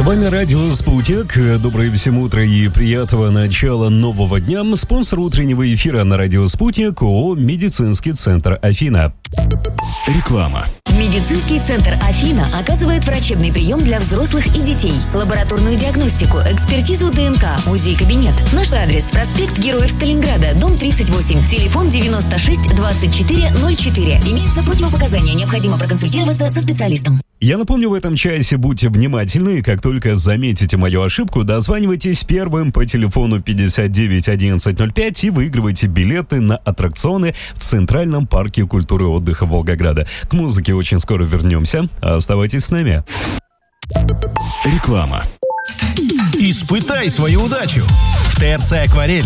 вами радио «Спутник». Доброе всем утро и приятного начала нового дня. Спонсор утреннего эфира на радио «Спутник» ООО «Медицинский центр Афина». Реклама. Медицинский центр Афина оказывает врачебный прием для взрослых и детей, лабораторную диагностику, экспертизу ДНК, УЗИ-кабинет. Наш адрес: проспект Героев Сталинграда, дом 38, телефон 96 24 04. Имеются противопоказания, необходимо проконсультироваться со специалистом. Я напомню, в этом часе будьте внимательны. Как только заметите мою ошибку, дозванивайтесь первым по телефону 59 11 05 и выигрывайте билеты на аттракционы в Центральном парке культуры и отдыха Волгограда. К музыке очень скоро вернемся. Оставайтесь с нами. Реклама. Испытай свою удачу в ТРЦ «Акварель».